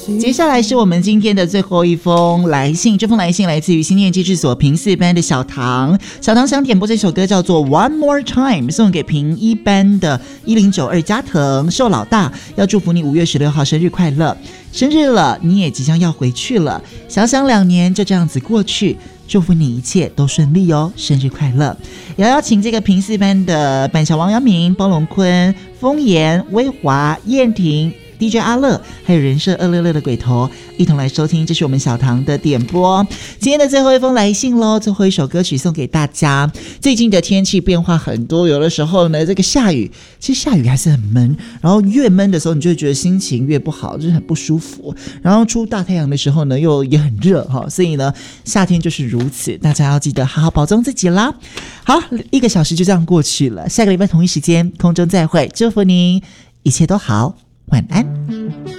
接下来是我们今天的最后一封来信，这封来信来自于新念机制所评4班的小唐。小唐想点播这首歌叫做 One More Time， 送给评1班的1092加藤寿老大，要祝福你5月16号生日快乐。生日了，你也即将要回去了，想想2年就这样子过去，祝福你一切都顺利哦，生日快乐。也要请这个评4班的板小王阳明、包龙坤、风言、威华、燕婷、DJ 阿乐还有人设266的鬼头一同来收听，这是我们小唐的点播。今天的最后一封来信咯，最后一首歌曲送给大家。最近的天气变化很多，有的时候呢这个下雨，其实下雨还是很闷，然后越闷的时候你就会觉得心情越不好，就是很不舒服，然后出大太阳的时候呢又也很热，所以呢夏天就是如此，大家要记得好好保重自己啦。好，1个小时就这样过去了，下个礼拜同一时间空中再会，祝福您一切都好，晚安。